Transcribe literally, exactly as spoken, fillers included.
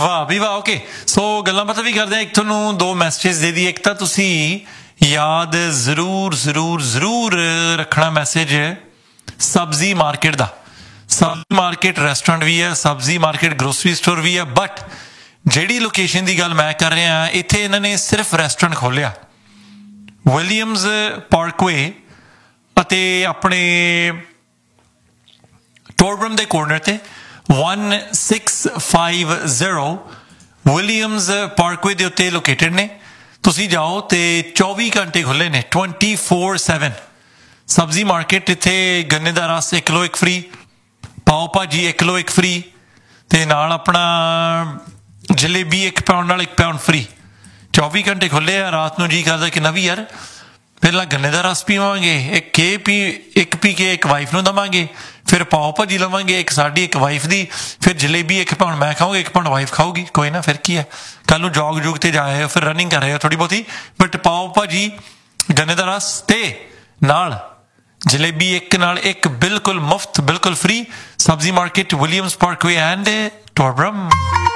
ਵਾਹ ਵੀ ਵਾਹ okay so ਗੱਲਾਂ ਬਾਤਾਂ ਵੀ ਕਰਦੇ ਆ ਇੱਕ ਤੁਹਾਨੂੰ ਦੋ ਮੈਸੇजेस ਦੇ ਦੀ ਇੱਕ ਤਾਂ ਤੁਸੀਂ ਯਾਦ ਜ਼ਰੂਰ ਜ਼ਰੂਰ ਜ਼ਰੂਰ ਰੱਖਣਾ ਮੈਸੇਜ ਸਬਜ਼ੀ ਮਾਰਕੀਟ ਦਾ ਸਬਜ਼ੀ ਮਾਰਕੀਟ ਰੈਸਟੋਰੈਂਟ ਵੀ ਹੈ ਸਬਜ਼ੀ ਮਾਰਕੀਟ ਗਰੋਸਰੀ ਸਟੋਰ ਵੀ ਹੈ ਬਟ ਜਿਹੜੀ ਲੋਕੇਸ਼ਨ ਦੀ ਗੱਲ ਮੈਂ ਕਰ ਰਿਹਾ ਇੱਥੇ ਇਹਨਾਂ ਨੇ ਸਿਰਫ ਰੈਸਟੋਰੈਂਟ ਖੋਲ੍ਹਿਆ ਵਿਲੀਅਮਸ ਪਾਰਕਵੇ ਅਤੇ ਆਪਣੇ ਟੋਰਬਰਮ ਦੇ ਕੋਰਨਰ ਤੇ one six five zero Williams Parkway ਦੇ ਉੱਤੇ ਲੋਕੇਟਡ ਨੇ ਤੁਸੀਂ ਜਾਓ ਤੇ ਚੌਵੀ ਘੰਟੇ ਖੁੱਲ੍ਹੇ ਨੇ ਟਵੈਂਟੀ ਫੋਰ ਸੈਵਨ ਸਬਜ਼ੀ ਮਾਰਕੀਟ ਇੱਥੇ ਗੰਨੇ ਦਾ ਰਸ ਇੱਕ ਕਿਲੋ ਇੱਕ ਫਰੀ ਪਾਓ ਭਾਜੀ ਇੱਕ ਕਿਲੋ ਇੱਕ ਫਰੀ ਅਤੇ ਨਾਲ ਆਪਣਾ ਜਲੇਬੀ ਇੱਕ ਪਾਉਣ ਨਾਲ ਇੱਕ ਪਾਉਣ ਫਰੀ ਚੌਵੀ ਘੰਟੇ ਖੁੱਲ੍ਹੇ ਆ ਰਾਤ ਨੂੰ ਜੀ ਕਰਦਾ ਕਿ ਨਾ ਵੀ ਯਾਰ ਪਹਿਲਾਂ ਗੰਨੇ ਦਾ ਰਸ ਪੀਵਾਂਗੇ ਇੱਕ ਕੇ ਪੀ ਇੱਕ ਪੀ ਕੇ ਇੱਕ ਵਾਈਫ ਨੂੰ ਦੇਵਾਂਗੇ ਫਿਰ ਪਾਓ ਭਾਜੀ ਲਵਾਂਗੇ ਇੱਕ ਸਾਡੀ ਇੱਕ ਵਾਈਫ ਦੀ ਫਿਰ ਜਲੇਬੀ ਇੱਕ ਪਾਉਣ ਮੈਂ ਖਾਊਂਗਾ ਇੱਕ ਪਾਉਣ ਵਾਈਫ ਖਾਊਗੀ ਕੋਈ ਨਾ ਫਿਰ ਕੀ ਹੈ ਕੱਲ੍ਹ ਨੂੰ ਜੋਗ ਜੂਗ 'ਤੇ ਜਾ ਆਏ ਹੋ ਫਿਰ ਰਨਿੰਗ ਕਰ ਰਹੇ ਹੋ ਥੋੜ੍ਹੀ ਬਹੁਤੀ ਬਟ ਪਾਓ ਭਾਜੀ ਗੰਨੇ ਦਾ ਰਸ ਅਤੇ ਨਾਲ ਜਲੇਬੀ ਇੱਕ ਨਾਲ ਇੱਕ ਬਿਲਕੁਲ ਮੁਫਤ ਬਿਲਕੁਲ ਫਰੀ ਸਬਜ਼ੀ ਮਾਰਕੀਟ ਵਿਲੀਅਮਸ ਪਾਰਕਵੇ ਐਂਡ ਟੋਰਬਰਮ